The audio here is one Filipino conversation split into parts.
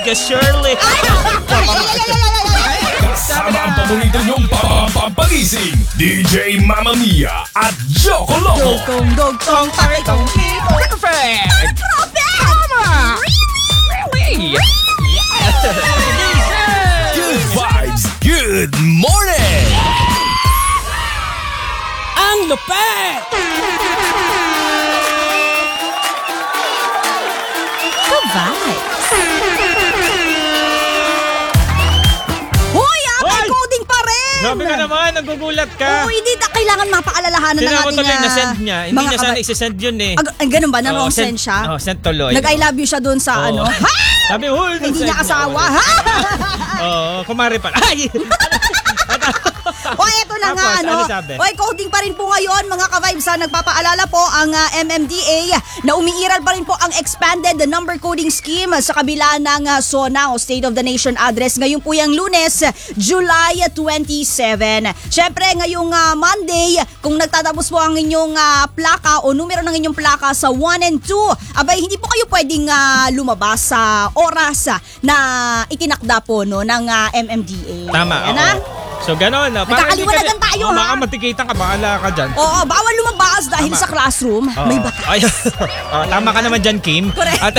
ka, Shirley. Kasama ang paborito niyong papagising, DJ Mamma Mia at Joko Loco. Dugtong, pakitong, perfect. Tama. Really? Yes. Good vibes, good morning. Ang lupet. Good vibes. Hoy, Apple coding pa rin! Grabe ka naman, nagugulat ka. Oo, hindi na kailangan mapaalalahanan ng Tingnan mo ating tuloy na send niya. Hindi mga niya sana isi-send yun eh. Ganun ba? Oo, Wrong send siya? Oh, send tuloy. Nag-I love you siya doon sa Oo. ano? Ha? Sabi, huy, Hindi send niya asawa, ha? Oo, kumari pa. Ay! O, eto na nga, Tapos, ano? ano sabi? Oy, coding pa rin po ngayon, mga ka-vibes, ha? Nagpapaalala po ang MMDA na umiiral pa rin po ang expanded number coding scheme sa kabila ng SONA o State of the Nation address. Ngayon po yung Lunes, July 27. Siyempre, ngayong Monday, kung nagtatapos po ang inyong plaka o numero ng inyong plaka sa 1 and 2, abay, hindi po kayo pwedeng lumabas sa oras na itinakda po no, ng MMDA. Tama, Yan, oo. ha? So, gano'n. Nagkakaliwanagan tayo, ha? Baka matikitan ka, bahala ka dyan. Oo, bawal lumabas dahil Tama. sa classroom may bata. Ay, tama ka naman dyan, Kim. Correct. At,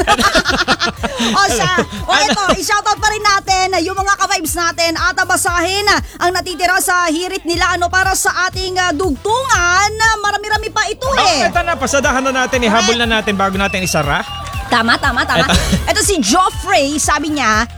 Eto, i-shoutout pa rin natin yung mga ka-vibes natin at basahin ang natitira sa hirit nila para sa ating dugtungan. Marami-rami pa ito ito na, pasadahan na natin, ihabol na natin bago natin isara. Tama. Ito si Joffrey, sabi niya,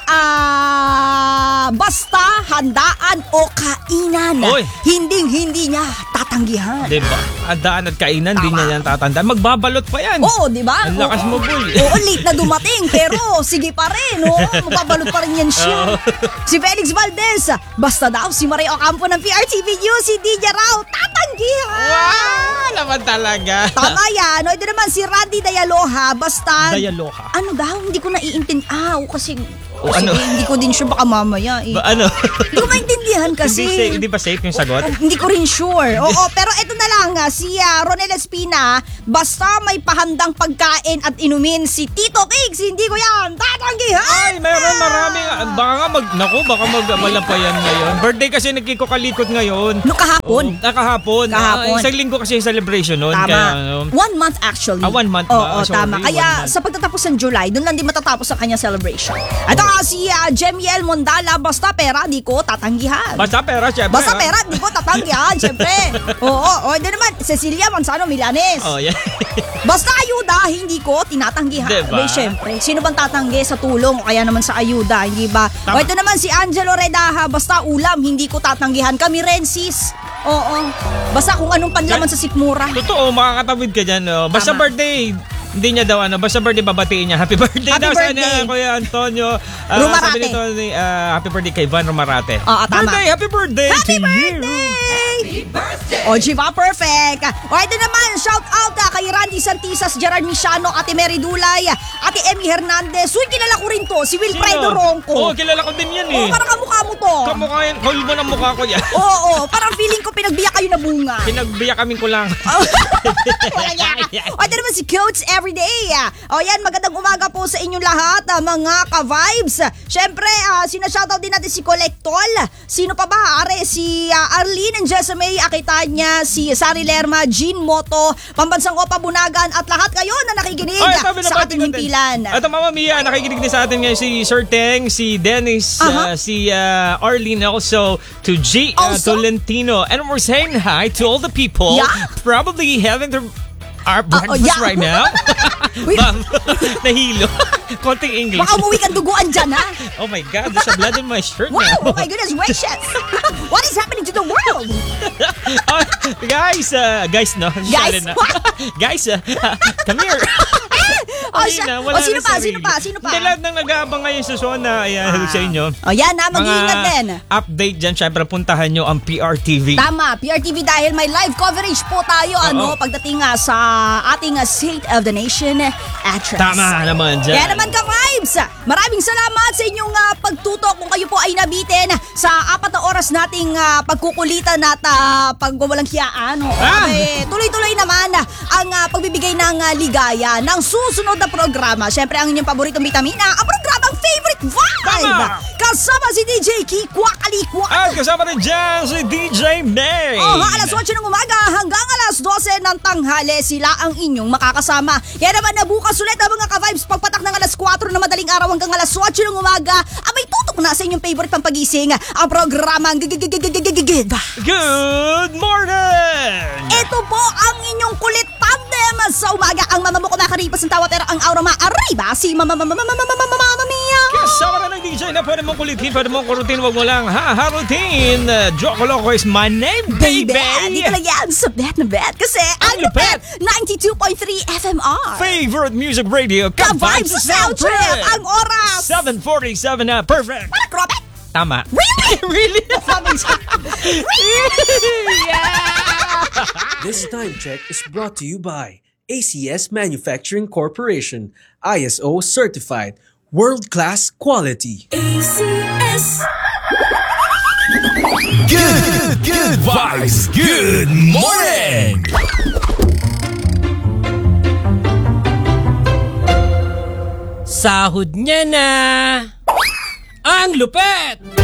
basta handaan o kainan, Oy. hindi niya tatanggihan. Diba? Andaan at kainan, di Tama. niya yan tatandaan. Magbabalot pa yan. Oo, di ba? Ang lakas mo, boy. Oo, late na dumating, pero sige pa rin, magbabalot pa rin yan siya. Si Felix Valdez, basta daw si Maria Ocampo ng PRTVU, si DJ raw, tatanggihan. Wow! Naman talaga. Tama yan. Ito naman si Randy Dayaloha, basta... Dayaloha. Ano daw? Hindi ko naiintindi. Kasi ano? hindi ko din sure, baka mamaya eh. Ano? Hindi ko maintindihan kasi. Hindi ba safe yung sagot? Hindi ko rin sure. Oo, pero ito na lang, si Ronel Espina, basta may pahandang pagkain at inumin si Tito Kiggs, hindi ko yan tatanggihan. Ay, meron maraming. Baka malampayan ngayon. Birthday kasi nagkikokalikot ngayon. No, kahapon. Kahapon. Kahapon. Isang linggo kasi yung celebration noon. Tama. Kaya, 1 month actually. 1 month Oo, ba? Sorry, tama. 1 Kaya month. sa pagtatapos ng July, doon lang din matatapos ang kanyang celebration. Ito si Jemiel Mondala, basta pera, di ko tatanggihan. Basta pera, syempre. Basta pera, di ko tatanggihan, syempre. Oo, ito naman, Cecilia Manzano Milanes. Oh, yeah. Basta ayuda, hindi ko tinatanggihan. Diba? Abay, syempre, sino bang tatanggi sa tulong o kaya naman sa ayuda, hindi ba? Tama. O ito naman si Angelo Redaha, basta ulam, hindi ko tatanggihan. Kami rin, sis. Oo. Basta kung anong panlaman sa sikmura. Totoo, makakatawid ka dyan. Basta Tama. birthday. Hindi niya daw basta birthday babatiin niya. Happy birthday Happy daw birthday. sana Kuya Antonio. Rumarate. Sabi nito, happy birthday kay Van Rumarate. Oo, tama. Happy birthday Happy to you. birthday! O, Jiva, perfect! O, ito naman, shout out kay Randy Santisas, Gerard Misiano, Ate Mary Dulay, Ate Emmy Hernandez. Uy, kilala ko rin to, si Wilfredo Ronco. Oo, kilala ko din yan eh. Oo, parang kamukha mo to. Kamukha yan. Kalbo ng mukha ko yan. Oo, parang feeling ko pinagbiyak kayo na bunga. Pinagbiyak kaming kulang. Wala niya ka. O, ito naman si Coach Everyday. O, yan, magandang umaga po sa inyong lahat, mga ka-vibes. Siyempre, sinashoutout din natin si Collectol. Sino pa ba? Are, si Arlene and Jessamay Akitanya, si Sari Lerma, Jean Moto, Pambansang Opa Bunagan, at lahat kayo na nakikinig sa ating himpilan. At Mama Mia, nakikinig din sa atin ngayon si Sir Teng, si Dennis, si Arlene, also to G. Tolentino. And we're saying hi to all the people probably having their breakfast right now. Nahilo. Konting English. Baka umuwi kang duguan dyan, ha? Oh my God, there's a blood in my shirt Wow, now. oh my goodness gracious. What is happening to the world? Guys, no? Guys, what? Guys, come here. Sino pa? Hindi, lahat ng nag-aabang ngayon sa Sona. Ayan, sa inyo. O yan na, mag-iingat din. Update dyan, syempre puntahan nyo ang PRTV. Tama, PRTV dahil may live coverage po tayo pagdating sa ating State of the Nation address. Tama naman dyan. Kaya naman ka-vibes, maraming salamat sa inyong pagtutok kung kayo po ay ay nabitin sa 4 na oras nating pagkukulitan at pagwawalang hiyaan. Tuloy-tuloy naman ang pagbibigay ng ligaya ng susunod na programa. Siyempre, ang inyong paboritong bitamina, ang programang Favorite Vibe. Tama! Kasama si DJ Kikwa Kalikwa. At kasama rin dyan si DJ May. Alas 8 ng umaga hanggang alas 12 ng tanghali, sila ang inyong makakasama. Kaya naman na bukas ulit ang mga ka-vibes pagpatak ng alas 4 na madaling araw hanggang alas 8 ng umaga. Abay, tutok na sa inyong favorite pampagising, ang programang Good morning! Ito po ang inyong kulit tandem sa umaga. Ang mama mo kumakaripas ng tawa pero ang aura maariba si Mama Mia. Kasama na ng DJ na pwede mong kulitin, pwede mong kurutin, wag mo lang haharutin. Joko Loco is my name, baby! Dito lang yan sa Bet na Bet kasi ang lupet 92.3 FMR. Favorite music radio, Ka-vibes sa sound trip. Ang oras 7:47 na, perfect! Parang Robert. Tama. Really? Really? This time check is brought to you by ACS Manufacturing Corporation, ISO certified, world-class quality. ACS. Good vibes, good morning! Sahod niya na. Ang lupet!